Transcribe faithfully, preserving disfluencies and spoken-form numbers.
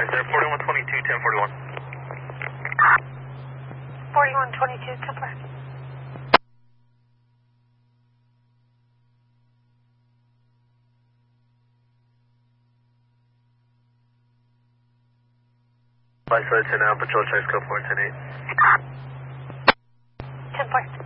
Advise there, forty-one twenty-two, ten forty-one. forty-one twenty-two, ten four. Advise ten now, patrol checks, code four ten eight. ten four.